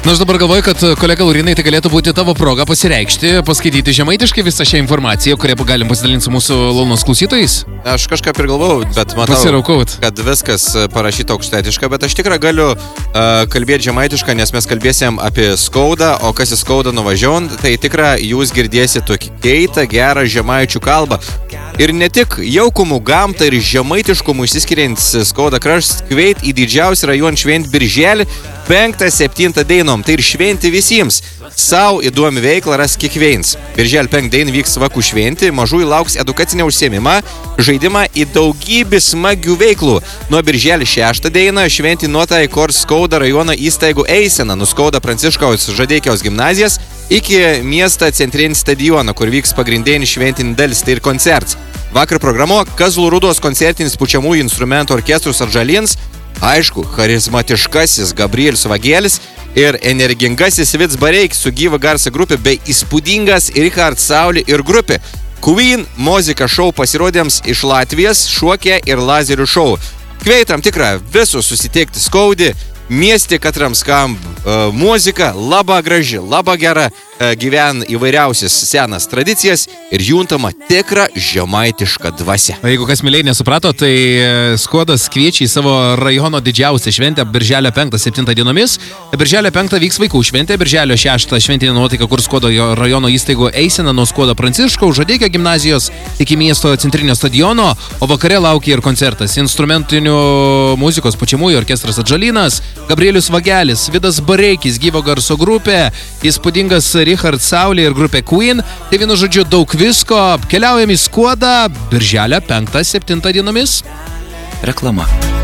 Na, aš dabar galvoju, kad kolega Laurinai, tai galėtų būti tavo proga pasireikšti, paskaityti žemaitiškai visą šią informaciją, kurią galim pasidalinti su mūsų Launos klausytojais. Aš kažką ir galvojau, bet matau, kad viskas parašyta aukštaitiška, bet aš tikrai galiu kalbėti žemaitišką, nes mes kalbėsim apie skaudą, o kas į skaudą nuvažiuojant, tai tikrai jūs girdėsite tokį keitą, gerą žemaičių kalbą. Ir ne tik jaukumų gamtą ir žemaitiškumų išsiskiriantis skauda kraštas kveit į didžiausią rajoną šventį birželį 5-7 dienom. Tai ir šventi visiems. Sau įdomi veikla ras kiekvienas. Birželį 5 dieną vyks vakų šventį, mažųjų lauks edukacinę užsiėmimą, žaidimą į daugybę smagių veiklų. Nuo birželį 6 dieną šventį nuotai kors skauda rajono įstaigų eisena, nuskauda Pranciškaus Žadeikiaus gimnazijas iki miesto centrinį stadioną, kur vyks pagrindinis šventinį dalis, tai ir koncerts. Vakar programo Kazlų Rūdos koncertinis pučiamųjų instrumentų orkestrus Atžalins, aišku, charizmatiškasis Gabrielius Vagėlis ir energingasis Vic Bareik su gyva garso grupė bei įspūdingas Richard Sauli ir grupė. Queen muzika šou pasirodėms iš Latvijos, šokė ir lazerių šou. Kvietam tikrą visus susitikti skaudį, miestį katram skamba muzika, labai graži, labai gera, gyven įvairiausias senas tradicijas ir juntama tikra žemaitiška dvasia. O jeigu kas mėliai nesuprato, tai Skodas kviečia į savo rajono didžiausią šventę birželio 5-7 dienomis. Birželio 5 vyks vaikų šventė, birželio 6 šventinė nuotaika, kur Skodo rajono įstaigų eisena nuo Skodo Pranciškaus Žadeikio gimnazijos iki miesto centrinio stadiono, o vakare laukia ir koncertas. Instrumentinių muzikos pučiamųjų orkestras Atžalinas, Gabrielius Vagelis, Vidas Bareikis, gyvo garso grupė, įspūdingas Richard Sauli ir grupė Queen. Tai vienu žodžiu daug visko. Keliaujam į Skodą birželio 5-7 dienomis. Reklama.